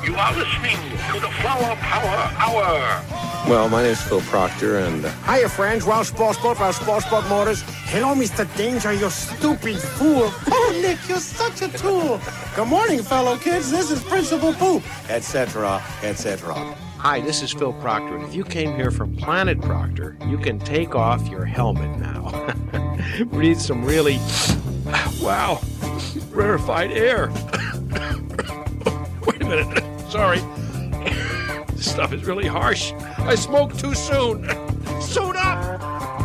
You are listening to the Flower Power Hour. Well, my name's Phil Proctor, and... Hiya, friends. Ralph Sportsbook Motors. Hello, Mr. Danger, you stupid fool. Oh, Nick, you're such a tool. Good morning, fellow kids. This is Principal Poop, etc., etc. Hi, this is Phil Proctor, and if you came here from Planet Proctor, you can take off your helmet now. Breathe some really, wow, rarefied air. Wait a minute, sorry. This stuff is really harsh. I smoked too soon. Suit up!